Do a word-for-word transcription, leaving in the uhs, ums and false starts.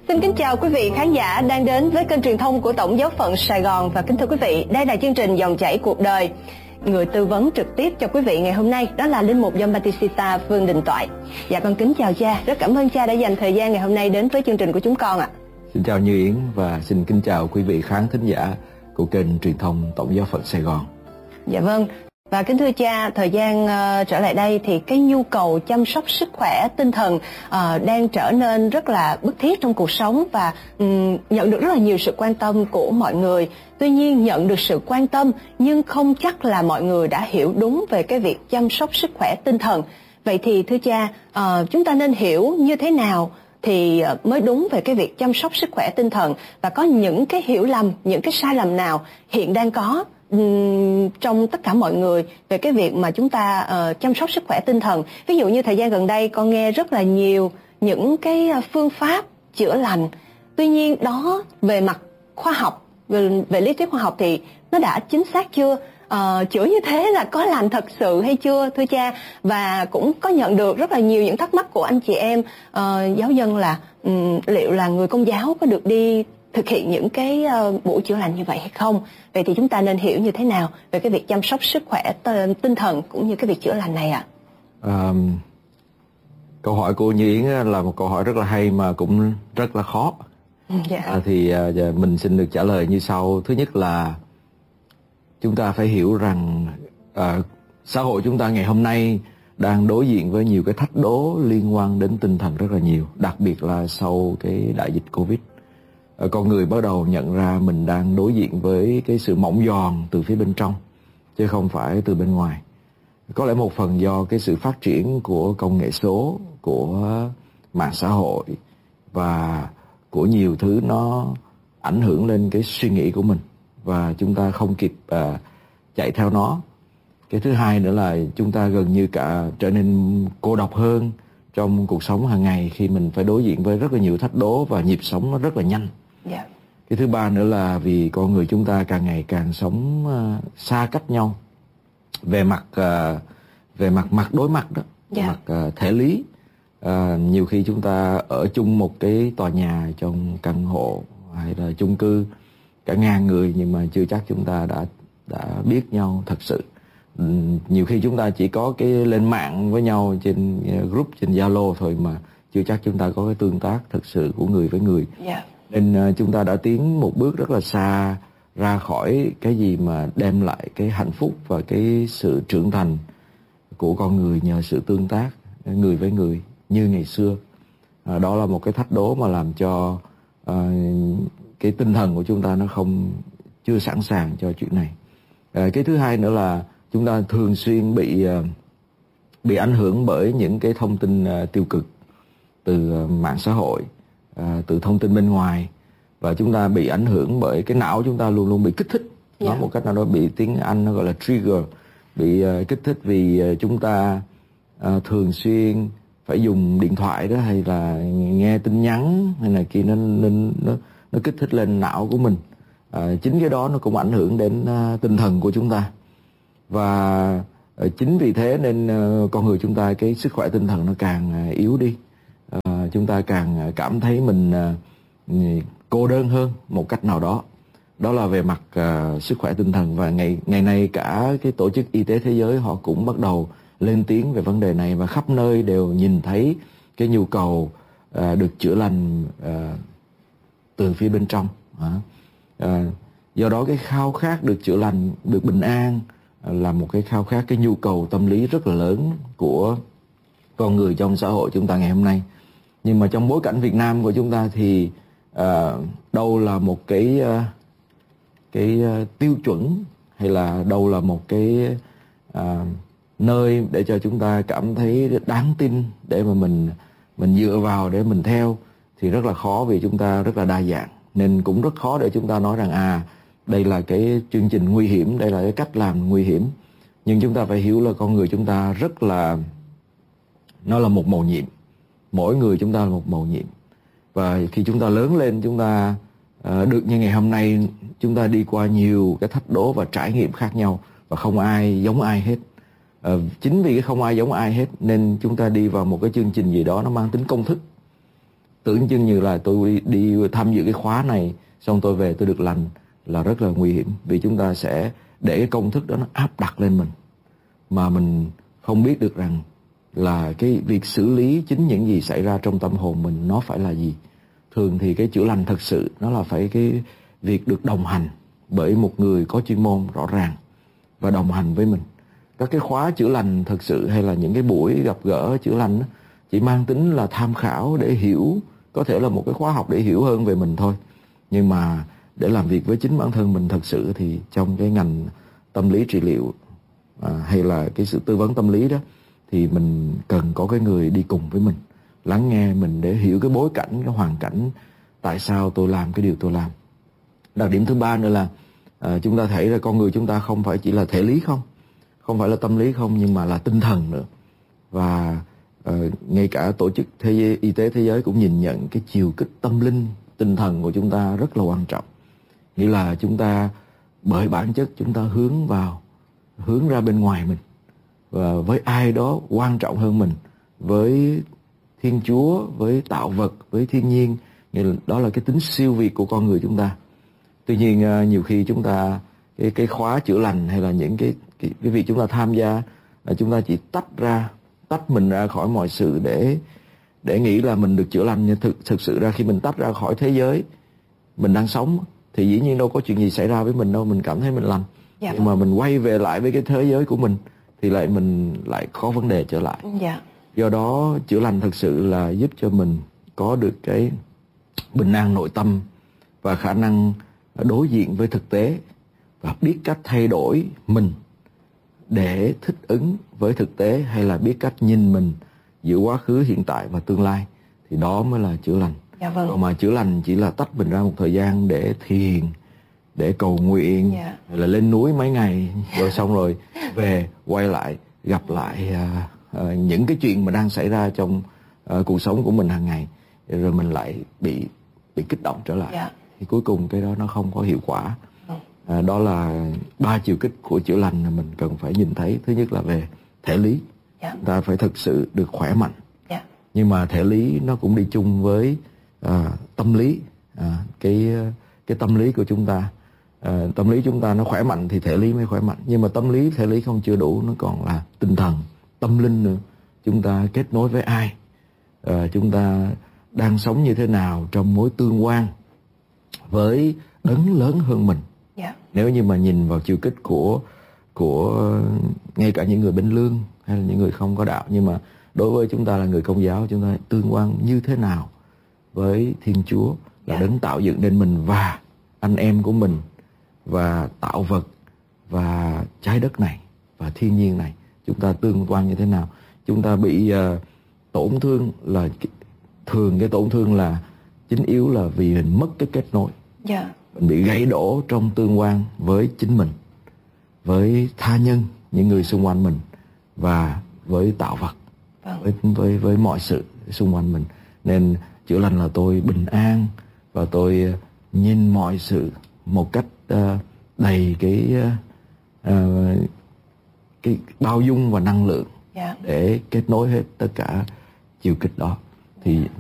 Xin kính chào quý vị khán giả đang đến với kênh truyền thông của Tổng giáo phận Sài Gòn. Và kính thưa quý vị, đây là chương trình Dòng chảy cuộc đời. Người tư vấn trực tiếp cho quý vị ngày hôm nay đó là linh mục John Bautista Vương Đình Toại. Dạ con kính chào cha, rất cảm ơn cha đã dành thời gian ngày hôm nay đến với chương trình của chúng con ạ. Xin chào Như Yến và xin kính chào quý vị khán thính giả của kênh truyền thông Tổng giáo phận Sài Gòn. Dạ vâng. Và kính thưa cha, thời gian uh, trở lại đây thì cái nhu cầu chăm sóc sức khỏe tinh thần uh, đang trở nên rất là bức thiết trong cuộc sống và um, nhận được rất là nhiều sự quan tâm của mọi người. Tuy nhiên nhận được sự quan tâm nhưng không chắc là mọi người đã hiểu đúng về cái việc chăm sóc sức khỏe tinh thần. Vậy thì thưa cha, uh, chúng ta nên hiểu như thế nào thì mới đúng về cái việc chăm sóc sức khỏe tinh thần, và có những cái hiểu lầm, những cái sai lầm nào hiện đang có um, trong tất cả mọi người về cái việc mà chúng ta uh, chăm sóc sức khỏe tinh thần. Ví dụ như thời gian gần đây con nghe rất là nhiều những cái phương pháp chữa lành, tuy nhiên đó về mặt khoa học, về, về lý thuyết khoa học thì nó đã chính xác chưa? Uh, chữa như thế là có lành thật sự hay chưa thưa cha? Và cũng có nhận được rất là nhiều những thắc mắc của anh chị em uh, giáo dân là um, liệu là người Công giáo có được đi thực hiện những cái uh, buổi chữa lành như vậy hay không? Vậy thì chúng ta nên hiểu như thế nào về cái việc chăm sóc sức khỏe t- tinh thần cũng như cái việc chữa lành này ạ? À? Um, câu hỏi của Như Yến là một câu hỏi rất là hay mà cũng rất là khó. Yeah. À, thì uh, mình xin được trả lời như sau. Thứ nhất là chúng ta phải hiểu rằng uh, xã hội chúng ta ngày hôm nay đang đối diện với nhiều cái thách đố liên quan đến tinh thần rất là nhiều, đặc biệt là sau cái đại dịch Covid. Uh, con người bắt đầu nhận ra mình đang đối diện với cái sự mỏng giòn từ phía bên trong, chứ không phải từ bên ngoài. Có lẽ một phần do cái sự phát triển của công nghệ số, của mạng xã hội và của nhiều thứ nó ảnh hưởng lên cái suy nghĩ của mình, và chúng ta không kịp uh, chạy theo nó. Cái thứ hai nữa là chúng ta gần như cả trở nên cô độc hơn trong cuộc sống hàng ngày, khi mình phải đối diện với rất là nhiều thách đố và nhịp sống nó rất là nhanh. Yeah. Cái thứ ba nữa là vì con người chúng ta càng ngày càng sống uh, xa cách nhau về mặt uh, về mặt mặt đối mặt đó, yeah. mặt uh, thể lý. Uh, nhiều khi chúng ta ở chung một cái tòa nhà trong căn hộ hay là chung cư cả ngàn người, nhưng mà chưa chắc chúng ta đã đã biết nhau thật sự. Nhiều khi chúng ta chỉ có cái lên mạng với nhau trên group, trên Zalo thôi, mà chưa chắc chúng ta có cái tương tác thật sự của người với người. Yeah. Nên uh, chúng ta đã tiến một bước rất là xa ra khỏi cái gì mà đem lại cái hạnh phúc và cái sự trưởng thành của con người nhờ sự tương tác người với người như ngày xưa. Uh, đó là một cái thách đố mà làm cho uh, cái tinh thần của chúng ta nó không chưa sẵn sàng cho chuyện này. À, cái thứ hai nữa là chúng ta thường xuyên bị uh, bị ảnh hưởng bởi những cái thông tin uh, tiêu cực từ uh, mạng xã hội, uh, từ thông tin bên ngoài, và chúng ta bị ảnh hưởng bởi cái não chúng ta luôn luôn bị kích thích. Yeah. Nói một cách nào đó bị tiếng Anh nó gọi là trigger, bị uh, kích thích vì uh, chúng ta uh, thường xuyên phải dùng điện thoại đó, hay là nghe tin nhắn hay là kia, nó nó nó nó kích thích lên não của mình. À, chính cái đó nó cũng ảnh hưởng đến uh, tinh thần của chúng ta, và uh, chính vì thế nên uh, con người chúng ta cái sức khỏe tinh thần nó càng uh, yếu đi. Uh, chúng ta càng uh, cảm thấy mình uh, cô đơn hơn một cách nào đó. Đó là về mặt uh, sức khỏe tinh thần, và ngày ngày nay cả cái tổ chức y tế thế giới họ cũng bắt đầu lên tiếng về vấn đề này, và khắp nơi đều nhìn thấy cái nhu cầu uh, được chữa lành uh, từ phía bên trong. À, à, do đó cái khao khát được chữa lành, được bình an à, là một cái khao khát, cái nhu cầu tâm lý rất là lớn của con người trong xã hội chúng ta ngày hôm nay. Nhưng mà trong bối cảnh Việt Nam của chúng ta thì à, đâu là một cái à, cái à, tiêu chuẩn, hay là đâu là một cái à, nơi để cho chúng ta cảm thấy đáng tin để mà mình mình dựa vào để mình theo, thì rất là khó, vì chúng ta rất là đa dạng. Nên cũng rất khó để chúng ta nói rằng à đây là cái chương trình nguy hiểm, đây là cái cách làm nguy hiểm. Nhưng chúng ta phải hiểu là con người chúng ta rất là, nó là một màu nhiệm. Mỗi người chúng ta là một màu nhiệm. Và khi chúng ta lớn lên, chúng ta uh, được như ngày hôm nay, chúng ta đi qua nhiều cái thách đố và trải nghiệm khác nhau, và không ai giống ai hết. Uh, chính vì cái không ai giống ai hết nên chúng ta đi vào một cái chương trình gì đó nó mang tính công thức. tưởng chừng như là tôi đi, đi tham dự cái khóa này xong tôi về tôi được lành là rất là nguy hiểm, vì chúng ta sẽ để cái công thức đó nó áp đặt lên mình mà mình không biết được rằng là cái việc xử lý chính những gì xảy ra trong tâm hồn mình nó phải là gì. Thường thì cái chữa lành thật sự nó là phải cái việc được đồng hành bởi một người có chuyên môn rõ ràng và đồng hành với mình. Các cái khóa chữa lành thật sự hay là những cái buổi gặp gỡ chữa lành chỉ mang tính là tham khảo để hiểu, có thể là một cái khóa học để hiểu hơn về mình thôi. Nhưng mà để làm việc với chính bản thân mình thật sự thì trong cái ngành tâm lý trị liệu à, hay là cái sự tư vấn tâm lý đó thì mình cần có cái người đi cùng với mình, lắng nghe mình để hiểu cái bối cảnh, cái hoàn cảnh tại sao tôi làm cái điều tôi làm. Đặc điểm thứ ba nữa là à, chúng ta thấy là con người chúng ta không phải chỉ là thể lý không, không phải là tâm lý không, nhưng mà là tinh thần nữa. Và à, ngay cả tổ chức thế giới, y tế thế giới cũng nhìn nhận cái chiều kích tâm linh, tinh thần của chúng ta rất là quan trọng. Nghĩa là chúng ta bởi bản chất chúng ta hướng vào, hướng ra bên ngoài mình và với ai đó quan trọng hơn mình, với Thiên Chúa, với tạo vật, với thiên nhiên. Nghĩa là đó là cái tính siêu việt của con người chúng ta. Tuy nhiên nhiều khi chúng ta cái cái khóa chữa lành hay là những cái cái, cái việc chúng ta tham gia là chúng ta chỉ tách ra, tách mình ra khỏi mọi sự để để nghĩ là mình được chữa lành. Nhưng thực thực sự ra khi mình tách ra khỏi thế giới mình đang sống thì dĩ nhiên đâu có chuyện gì xảy ra với mình đâu, mình cảm thấy mình lành. Dạ. Nhưng mà mình quay về lại với cái thế giới của mình thì lại mình lại có vấn đề trở lại. Dạ. Do đó chữa lành thật sự là giúp cho mình có được cái bình an nội tâm và khả năng đối diện với thực tế và biết cách thay đổi mình để thích ứng với thực tế, hay là biết cách nhìn mình giữa quá khứ, hiện tại và tương lai, thì đó mới là chữa lành. Dạ vâng. Còn mà chữa lành chỉ là tách mình ra một thời gian để thiền, để cầu nguyện, dạ. hay là lên núi mấy ngày rồi xong rồi về quay lại gặp lại uh, uh, những cái chuyện mà đang xảy ra trong uh, cuộc sống của mình hàng ngày, rồi mình lại bị bị kích động trở lại. Dạ. Thì cuối cùng cái đó nó không có hiệu quả. À, đó là ba chiều kích của chữa lành mà mình cần phải nhìn thấy. Thứ nhất là về thể lý, dạ. ta phải thực sự được khỏe mạnh. Dạ. Nhưng mà thể lý nó cũng đi chung với à, tâm lý. À, cái cái tâm lý của chúng ta, à, tâm lý chúng ta nó khỏe mạnh thì thể lý mới khỏe mạnh. Nhưng mà tâm lý, thể lý không chưa đủ, nó còn là tinh thần, tâm linh nữa. Chúng ta kết nối với ai? À, chúng ta đang sống như thế nào trong mối tương quan với đấng lớn hơn mình? Yeah. Nếu như mà nhìn vào chiều kích của của ngay cả những người bên lương hay là những người không có đạo, nhưng mà đối với chúng ta là người Công giáo, chúng ta tương quan như thế nào với Thiên Chúa là yeah. đấng tạo dựng nên mình và anh em của mình và tạo vật và trái đất này và thiên nhiên này, chúng ta tương quan như thế nào? Chúng ta bị uh, tổn thương là thường cái tổn thương là chính yếu là vì mình mất cái kết nối. Yeah. Mình bị gãy đổ trong tương quan với chính mình, với tha nhân, những người xung quanh mình và với tạo vật, vâng. với, với, với mọi sự xung quanh mình. Nên chữa lành là tôi bình an và tôi nhìn mọi sự một cách uh, đầy cái, uh, cái bao dung và năng lượng, yeah. để kết nối hết tất cả chiều kích đó. Thì